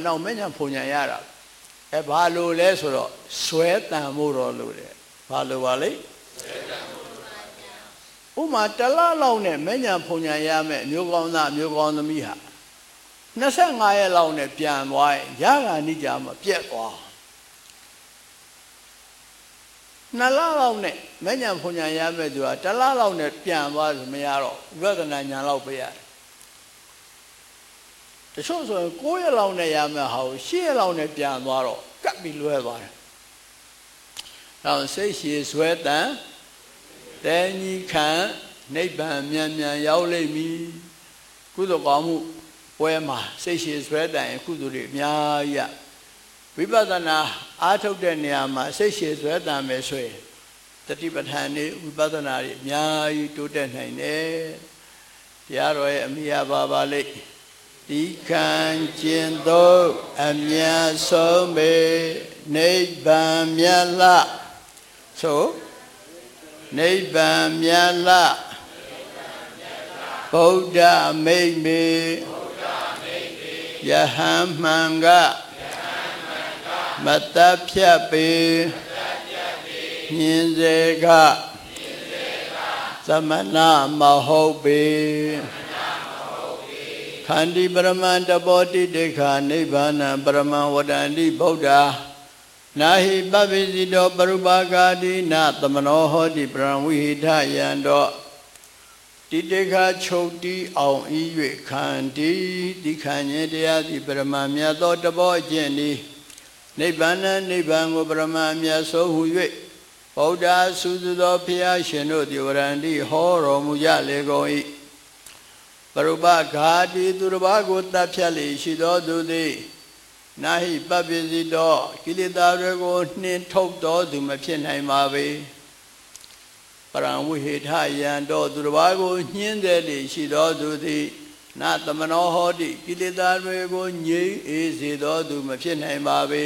နောက်မညာဖုန်ညာရတာဘာလို့လဲဆိုတော့ဆွဲတန်မှုတော်လို့တယ်ဘာလို့ပါလဲဥမာတလားလောက်နဲ့မညာဖုန်ညာရမယ်မျိုးကောင်းသားမျိုးကောင်းသမီးဟာ25ရက်လောက်နဲ့ပြန်သွားရင်ရဂာနိကြမှာပြက်သွား2လလောက်နဲ့မညာဖုန်ညာရမယ်သူကတလားလောက်နဲ့ပြန်သွားဆိုမရတော့ဝိပဿနာဉာဏ်လောက်ပေးရတယ်တချို့ဆိုရင်9ရက်လောက်နဲ့ရမယ်ဟာကို10ရက်လောက်နဲ့ပြန်သွားတော့ကပ်ပြီးလွဲသွားတယ်။အဲစိတ်ရှည်ဆွဲတန်တဲကြီးခံနိဗ္ဗာန်မြန်မြန်ရောက်လိမ့်မည်။ကုသိုလ်ကောင်းမှုပွဲမှာစိတ်ရှည်ဆွဲတန်ရင်ကုသိုလ်တွေအများကြီးဝိပဿနာအားထုတ်တဲ့နေရာမှာစိတ်ရှည်ဆွဲတန်မယ်ဆိုရင်တတိပဋ္ဌာန်တွေဝိပဿနာတွေအများကြီးတိုးတက်နိုင်တယ်။တရားတော်ရဲ့အမိယာပါလိမ့်ဒီခံကျင်သောအမြတ်ဆုံးပေနိဗ္ဗာန်မြတ်လဆိုနိဗ္ဗာန်မြတ်လဗုဒ္ဓမိတ်မေယဟံမှန်ကမတ္တဖြတ်ပေမြင်စေကသမဏမဟုတ်ပေခန္တီပရမန္တဘောတိတေခာနိဗ္ဗာနံပရမံဝတ္တန္တိဗုဒ္ဓနာဟိပပ္ပိစီတောပရုပါကာတိနသမနောဟောတိပရံဝိဟိထယံတောတိတေခာချုပ်တီအောင်ဤ၍ခန္တီဒီခန္ခြင်းတရားသည်ပရမမြတ်သောတဘောအကျင့်သည်နိဗ္ဗာန်နိဗ္ဗာန်ကိုပရမမြတ်ဆိုဟု၍ဗုဒ္ဓသုစုသောဘုရားရှင်တို့သည်ဝရန္တိဟောတော်မူကြလေကုန်၏ပရုပဂါတိသူတစ်ပါးကိုတပ်ဖြတ်လေရှိသောသူသည်နာဟိပပ္ပိစီတောကိလေသာတွေကိုနှင်ထုတ်တော်သူမဖြစ်နိုင်ပါပေပရံဝိဟိထယံတောသူတစ်ပါးကိုညှင်းတယ်လေရှိသောသူသည်နသမနောဟောတိကိလေသာတွေကိုငြိမ်းအေးစေသောသူမဖြစ်နိုင်ပါပေ